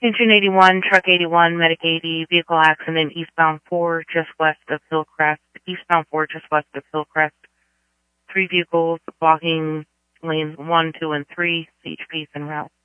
Engine 81, Truck 81, Medic 80, vehicle accident eastbound 4 just west of Hillcrest. Eastbound 4 just west of Hillcrest. 3 vehicles blocking lanes 1, 2, and 3. CHP is en route.